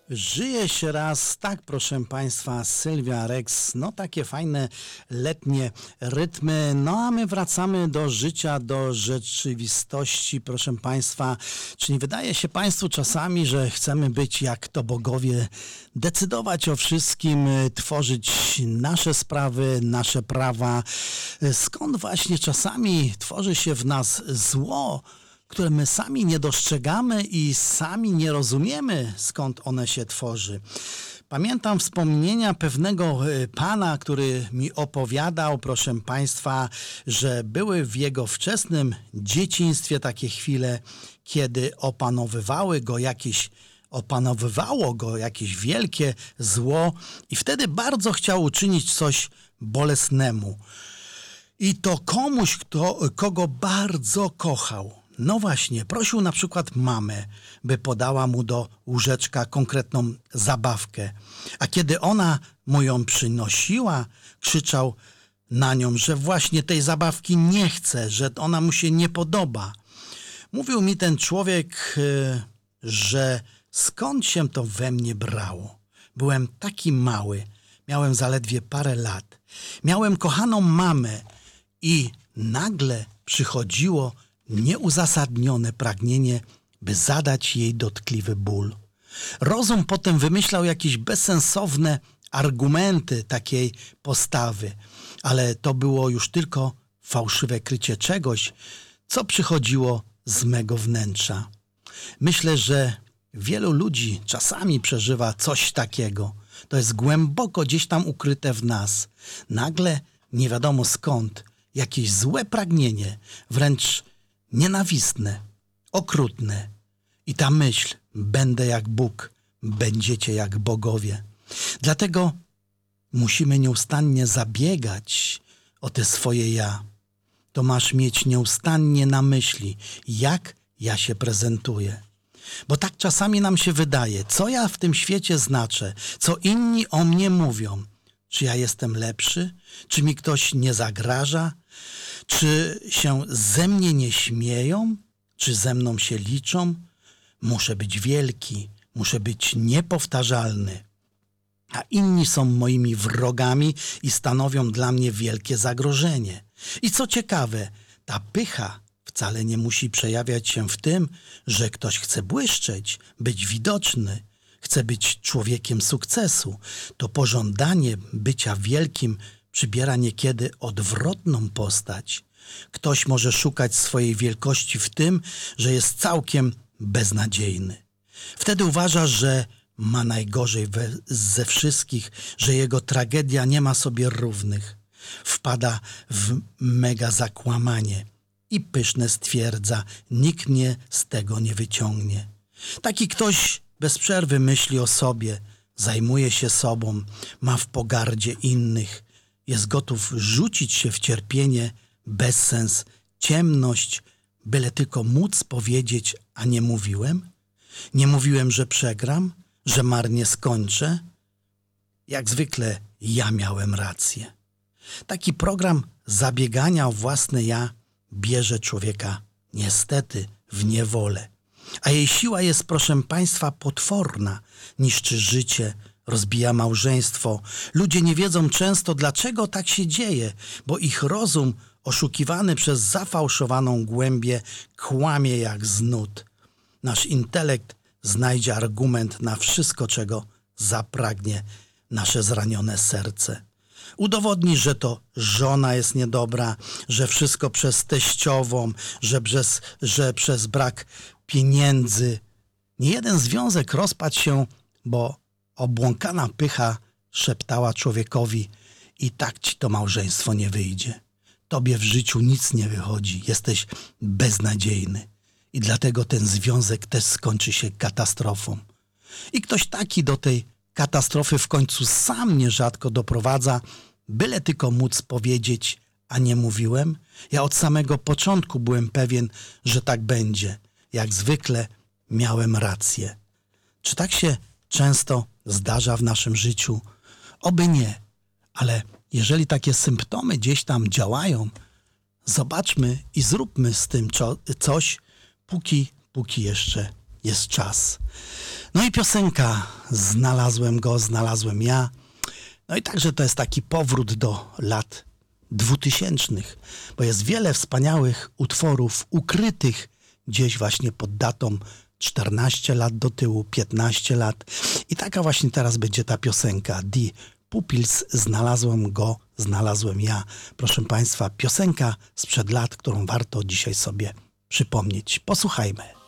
Żyje się raz, tak proszę Państwa, Sylwia Rex, no takie fajne letnie rytmy, no a my wracamy do życia, do rzeczywistości, proszę Państwa. Czy nie wydaje się Państwu czasami, że chcemy być jak to bogowie, decydować o wszystkim, tworzyć nasze sprawy, nasze prawa? Skąd właśnie czasami tworzy się w nas zło, które my sami nie dostrzegamy i sami nie rozumiemy, skąd one się tworzy. Pamiętam wspomnienia pewnego pana, który mi opowiadał, proszę Państwa, że były w jego wczesnym dzieciństwie takie chwile, kiedy opanowywało go jakieś wielkie zło i wtedy bardzo chciał uczynić coś bolesnemu. I to komuś, kogo bardzo kochał. No właśnie, prosił na przykład mamę, by podała mu do łóżeczka konkretną zabawkę. A kiedy ona mu ją przynosiła, krzyczał na nią, że właśnie tej zabawki nie chce, że ona mu się nie podoba. Mówił mi ten człowiek, że skąd się to we mnie brało. Byłem taki mały, miałem zaledwie parę lat. Miałem kochaną mamę i nagle przychodziło nieuzasadnione pragnienie, by zadać jej dotkliwy ból. Rozum potem wymyślał jakieś bezsensowne argumenty takiej postawy, ale to było już tylko fałszywe krycie czegoś, co przychodziło z mego wnętrza. Myślę, że wielu ludzi czasami przeżywa coś takiego. To jest głęboko gdzieś tam ukryte w nas. Nagle, nie wiadomo skąd, jakieś złe pragnienie, wręcz nienawistne, okrutne. I ta myśl, będę jak Bóg, będziecie jak bogowie. Dlatego musimy nieustannie zabiegać o te swoje ja. To masz mieć nieustannie na myśli, jak ja się prezentuję. Bo tak czasami nam się wydaje, co ja w tym świecie znaczę, co inni o mnie mówią. Czy ja jestem lepszy? Czy mi ktoś nie zagraża? Czy się ze mnie nie śmieją? Czy ze mną się liczą? Muszę być wielki, muszę być niepowtarzalny. A inni są moimi wrogami i stanowią dla mnie wielkie zagrożenie. I co ciekawe, ta pycha wcale nie musi przejawiać się w tym, że ktoś chce błyszczeć, być widoczny, chce być człowiekiem sukcesu. To pożądanie bycia wielkim przybiera niekiedy odwrotną postać. Ktoś może szukać swojej wielkości w tym, że jest całkiem beznadziejny. Wtedy uważa, że ma najgorzej ze wszystkich, że jego tragedia nie ma sobie równych. Wpada w mega zakłamanie i pyszne stwierdza, nikt mnie z tego nie wyciągnie. Taki ktoś bez przerwy myśli o sobie, zajmuje się sobą, ma w pogardzie innych, jest gotów rzucić się w cierpienie, bezsens, ciemność, byle tylko móc powiedzieć, a nie mówiłem? Nie mówiłem, że przegram, że marnie skończę? Jak zwykle ja miałem rację. Taki program zabiegania o własne ja bierze człowieka niestety w niewolę. A jej siła jest, proszę Państwa, potworna. Niszczy życie, rozbija małżeństwo. Ludzie nie wiedzą często, dlaczego tak się dzieje, bo ich rozum, oszukiwany przez zafałszowaną głębię, kłamie jak z nut. Nasz intelekt znajdzie argument na wszystko, czego zapragnie nasze zranione serce. Udowodni, że to żona jest niedobra, że wszystko przez teściową, że przez brak pieniędzy. Niejeden związek rozpadł się, bo obłąkana pycha szeptała człowiekowi: i tak ci to małżeństwo nie wyjdzie. Tobie w życiu nic nie wychodzi, jesteś beznadziejny. I dlatego ten związek też skończy się katastrofą. I ktoś taki do tej katastrofy w końcu sam nierzadko doprowadza, byle tylko móc powiedzieć, a nie mówiłem. Ja od samego początku byłem pewien, że tak będzie. Jak zwykle miałem rację. Czy tak się często zdarza w naszym życiu? Oby nie, ale jeżeli takie symptomy gdzieś tam działają, zobaczmy i zróbmy z tym coś, póki jeszcze jest czas. No i piosenka Znalazłem go, znalazłem ja. No i także to jest taki powrót do lat 2000, bo jest wiele wspaniałych utworów ukrytych gdzieś właśnie pod datą 14 lat do tyłu, 15 lat. I taka właśnie teraz będzie ta piosenka The Pupils, Znalazłem go, znalazłem ja. Proszę Państwa, piosenka sprzed lat, którą warto dzisiaj sobie przypomnieć. Posłuchajmy.